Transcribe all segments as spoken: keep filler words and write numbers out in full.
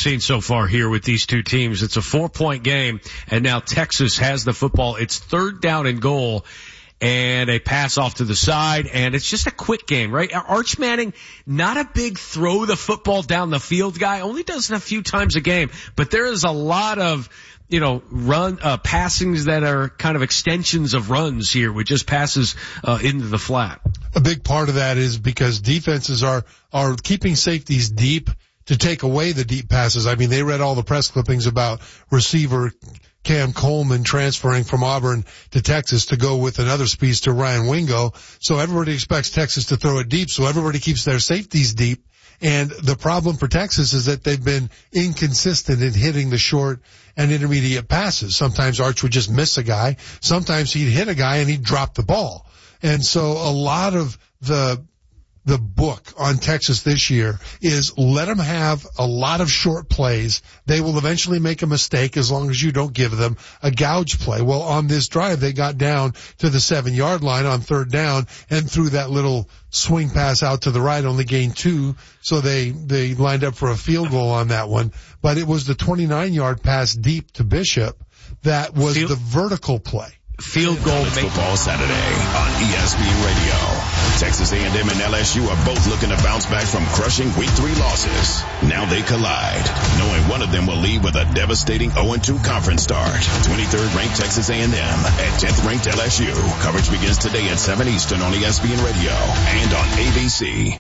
seen so far here with these two teams. It's a four-point game, and now Texas has the football. It's third down and goal, and a pass off to the side, and it's just a quick game, right? Arch Manning, not a big throw the football down the field guy, only does it a few times a game, but there is a lot of, you know, run, uh, passings that are kind of extensions of runs here with just passes, uh, into the flat. A big part of that is because defenses are, are keeping safeties deep to take away the deep passes. I mean, they read all the press clippings about receiver Cam Coleman transferring from Auburn to Texas to go with another speedster, Ryan Wingo. So everybody expects Texas to throw it deep, so everybody keeps their safeties deep. And the problem for Texas is that they've been inconsistent in hitting the short and intermediate passes. Sometimes Arch would just miss a guy. Sometimes he'd hit a guy and he'd drop the ball. And so a lot of the the book on Texas this year is let them have a lot of short plays. They will eventually make a mistake as long as you don't give them a gouge play. Well, on this drive, they got down to the seven-yard line on third down and threw that little swing pass out to the right, only gained two, so they, they lined up for a field goal on that one. But it was the twenty-nine-yard pass deep to Bishop that was field, the vertical play. Field goal. Football Saturday on E S P N Radio. Texas A and M and L S U are both looking to bounce back from crushing week three losses. Now they collide, knowing one of them will leave with a devastating oh and two conference start. twenty-third ranked Texas A and M and tenth ranked L S U. Coverage begins today at seven Eastern on E S P N Radio and on A B C.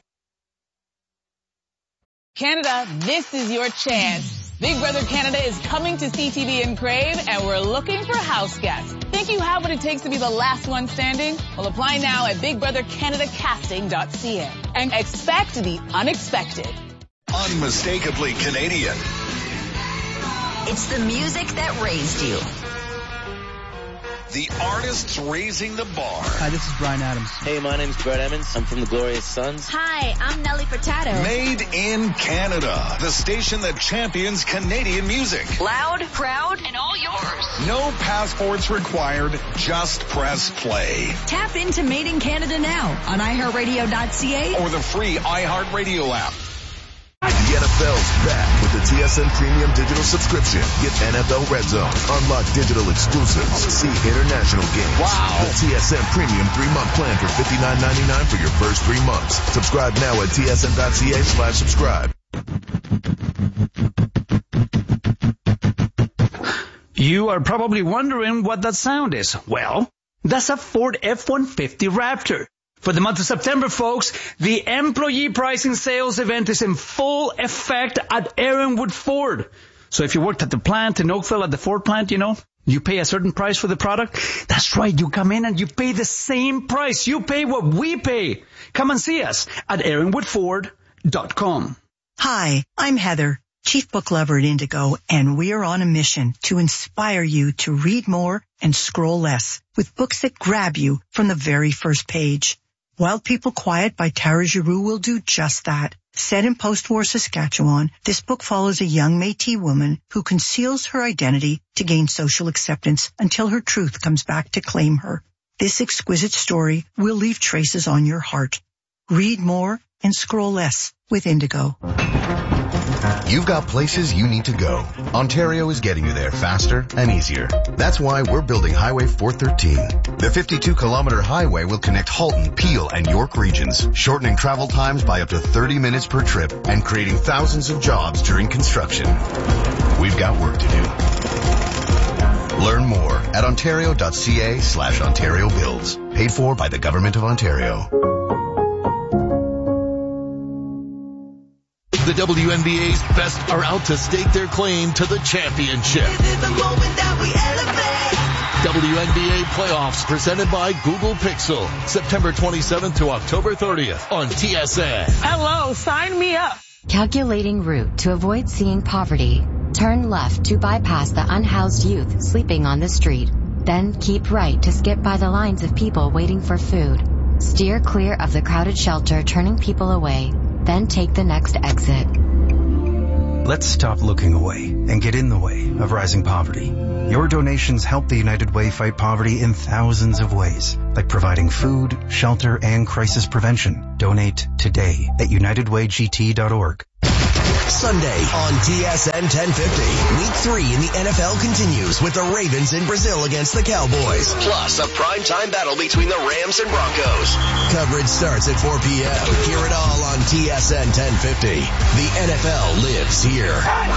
Canada, this is your chance. Big Brother Canada is coming to C T V and Crave, and we're looking for house guests. Think you have what it takes to be the last one standing? Well, apply now at big brother canada casting dot c a and expect the unexpected. Unmistakably Canadian. It's the music that raised you. The artists raising the bar. Hi, this is Bryan Adams. Hey, my name's Brett Emmons. I'm from the Glorious Sons. Hi, I'm Nelly Furtado. Made in Canada. The station that champions Canadian music. Loud, proud, and all yours. No passports required. Just press play. Tap into Made in Canada now on i heart radio dot c a or the free iHeartRadio app. The N F L's back with the T S N Premium Digital Subscription. Get N F L Red Zone, unlock digital exclusives, see international games. Wow. The T S N Premium three-month plan for fifty-nine ninety-nine for your first three months. Subscribe now at T S N dot c a slash subscribe. You are probably wondering what that sound is. Well, that's a Ford F one fifty Raptor. For the month of September, folks, the employee pricing sales event is in full effect at Aaronwood Ford. So if you worked at the plant in Oakville at the Ford plant, you know, you pay a certain price for the product. That's right. You come in and you pay the same price. You pay what we pay. Come and see us at aaronwood ford dot com. Hi, I'm Heather, Chief Book Lover at Indigo, and we are on a mission to inspire you to read more and scroll less with books that grab you from the very first page. Wild People Quiet by Tara Giroux will do just that. Set in post-war Saskatchewan, this book follows a young Métis woman who conceals her identity to gain social acceptance until her truth comes back to claim her. This exquisite story will leave traces on your heart. Read more and scroll less with Indigo. You've got places you need to go. Ontario is getting you there faster and easier. That's why we're building Highway four thirteen. The fifty-two kilometer highway will connect Halton, Peel, and York regions, shortening travel times by up to thirty minutes per trip and creating thousands of jobs during construction. We've got work to do. Learn more at ontario dot c a slash Ontario Builds. Paid for by the Government of Ontario. The W N B A's best are out to stake their claim to the championship. This is the moment that we elevate. W N B A playoffs presented by Google Pixel. September twenty-seventh to October thirtieth on T S N. Hello, sign me up. Calculating route to avoid seeing poverty. Turn left to bypass the unhoused youth sleeping on the street. Then keep right to skip by the lines of people waiting for food. Steer clear of the crowded shelter turning people away. Then take the next exit. Let's stop looking away and get in the way of rising poverty. Your donations help the United Way fight poverty in thousands of ways, like providing food, shelter, and crisis prevention. Donate today at united way g t dot org. Sunday on T S N ten fifty. Week three in the N F L continues with the Ravens in Brazil against the Cowboys. Plus a primetime battle between the Rams and Broncos. Coverage starts at four p.m. Hear it all on T S N ten fifty. The N F L lives here.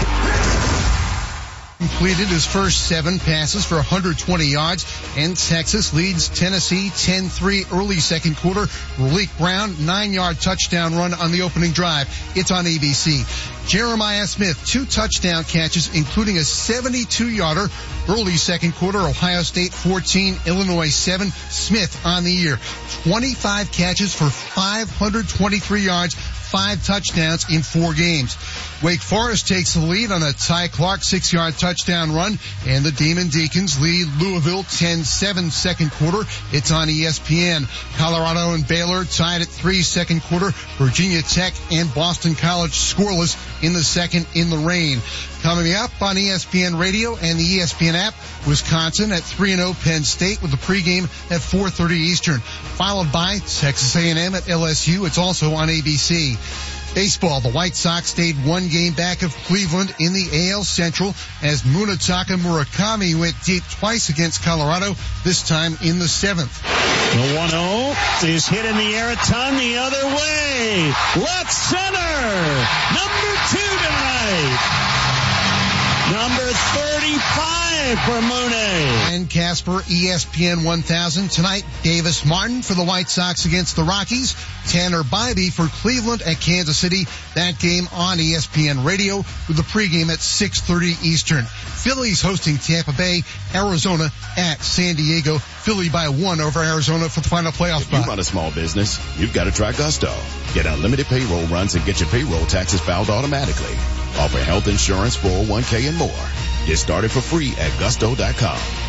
Completed his first seven passes for one hundred twenty yards, and Texas leads Tennessee ten three early second quarter. Malik Brown, nine-yard touchdown run on the opening drive. It's on A B C. Jeremiah Smith, two touchdown catches, including a seventy-two-yarder early second quarter. Ohio State fourteen, Illinois seven. Smith on the year, twenty-five catches for five hundred twenty-three yards, five touchdowns in four games. Wake Forest takes the lead on a Ty Clark six-yard touchdown run, and the Demon Deacons lead Louisville ten seven second quarter. It's on E S P N. Colorado and Baylor tied at three second quarter. Virginia Tech and Boston College scoreless in the second in the rain. Coming up on E S P N Radio and the E S P N app, Wisconsin at three and oh Penn State with the pregame at four thirty Eastern, followed by Texas A and M at L S U. It's also on A B C. Baseball, the White Sox stayed one game back of Cleveland in the A L Central as Munetaka Murakami went deep twice against Colorado, this time in the seventh. The one oh is hit in the air a ton the other way. Left center. Number two tonight. Number thirty-five for Mooney. And Casper, E S P N one thousand. Tonight, Davis Martin for the White Sox against the Rockies. Tanner Bybee for Cleveland at Kansas City. That game on E S P N Radio with the pregame at six thirty Eastern. Phillies hosting Tampa Bay. Arizona at San Diego. Philly by one over Arizona for the final playoff spot. If you run a small business, you've got to try Gusto. Get unlimited payroll runs and get your payroll taxes filed automatically. Offer health insurance, four oh one k, and more. Get started for free at gusto dot com.